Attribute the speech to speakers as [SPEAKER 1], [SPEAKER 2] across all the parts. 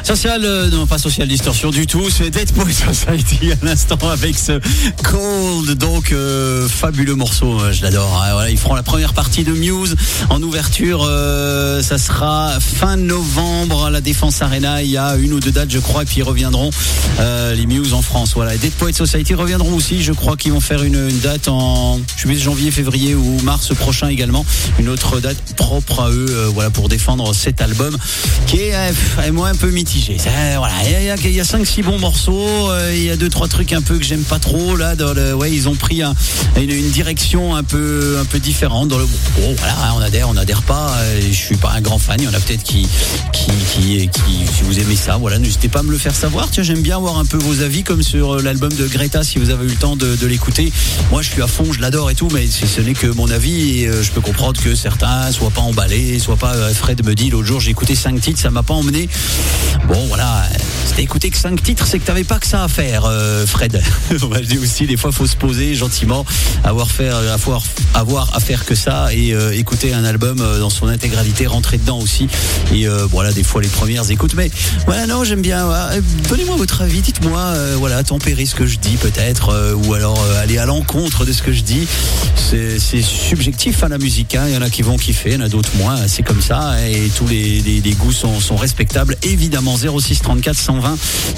[SPEAKER 1] Social, non pas Social Distortion du tout, c'est Dead Poets Society à l'instant avec ce Cold, donc fabuleux morceau, je l'adore. Hein, voilà, ils feront la première partie de Muse en ouverture, ça sera fin novembre à la Défense Arena. Il y a une ou deux dates, je crois, et puis ils reviendront les Muse en France. Voilà, Dead Poets Society reviendront aussi. Je crois qu'ils vont faire une date en janvier, février ou mars prochain également. Une autre date propre à eux, voilà, pour défendre cet album qui est moi un peu mitigé. Voilà, il y a 5-6 bons morceaux. Il y a 2-3 trucs un peu que j'aime pas trop là. Ils ont pris une direction un peu différente. Dans le bon, voilà, on adhère pas. Je suis pas un grand fan. Il y en a peut-être qui si vous aimez ça, voilà, n'hésitez pas à me le faire savoir. Tiens, j'aime bien avoir un peu vos avis, comme sur l'album de Greta, si vous avez eu le temps de l'écouter. Moi, je suis à fond, je l'adore et tout, mais ce n'est que mon avis et je peux comprendre que certains soient pas emballés, soient pas. Fred me dit l'autre jour, j'ai écouté 5 titres, ça m'a pas emmené. Bon, voilà, si t'as écouté que 5 titres, c'est que t'avais pas que ça à faire, Fred. On va le dire aussi, des fois, faut se poser gentiment, avoir à faire que ça et écouter un album dans son intégralité, rentrer dedans aussi. Et voilà, des fois les premières écoutes, mais voilà, non, j'aime bien. Donnez-moi votre avis, dites-moi, voilà, tempérez ce que je dis peut-être, ou alors aller à l'encontre de ce que je dis. C'est subjectif à la musique, hein. Il y en a qui vont kiffer, il y en a d'autres moins, c'est comme ça, et tous les goûts sont respectables, évidemment. 06 34 120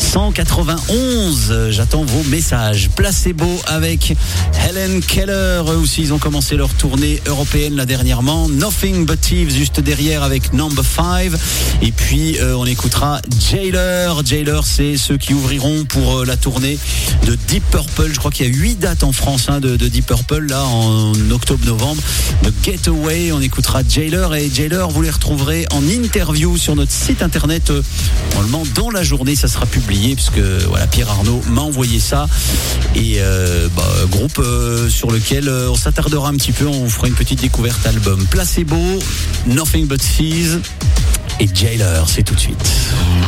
[SPEAKER 1] 191, j'attends vos messages. Placebo avec Helen Keller, eux aussi ils ont commencé leur tournée européenne là dernièrement. Nothing But Thieves juste derrière avec Number 5, et puis on écoutera Jailer, c'est ceux qui ouvriront pour la tournée de Deep Purple. Je crois qu'il y a 8 dates en France, hein, de Deep Purple là en octobre-novembre. The Getaway, on écoutera Jailer, et Jailer vous les retrouverez en interview sur notre site internet normalement dans la journée, ça sera publié puisque voilà, Pierre Arnaud m'a envoyé ça, et groupe sur lequel on s'attardera un petit peu, on fera une petite découverte album. Placebo, Nothing But Thieves et Jailer, c'est tout de suite.